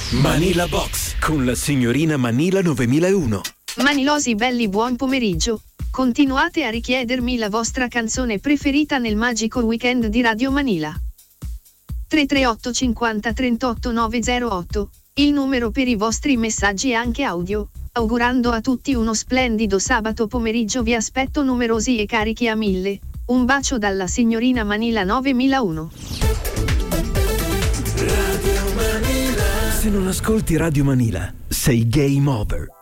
Manila Box con la signorina Manila 9001. Manilosi belli, buon pomeriggio. Continuate a richiedermi la vostra canzone preferita nel magico weekend di Radio Manila. 338 50 38 908, il numero per i vostri messaggi anche audio. Augurando a tutti uno splendido sabato pomeriggio, vi aspetto numerosi e carichi a 1000. Un bacio dalla signorina Manila 9001. Se non ascolti Radio Manila, sei game over.